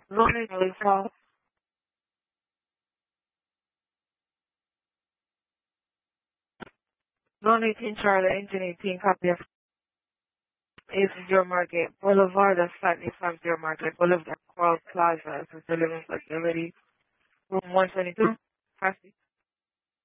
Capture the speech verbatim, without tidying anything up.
Morning, Lisa. Morning, Team Charlie, Engineer Team Copy of is your market. Boulevard of slightly from your market. Boulevard Coral Plaza is the living facility. Room one twenty-two.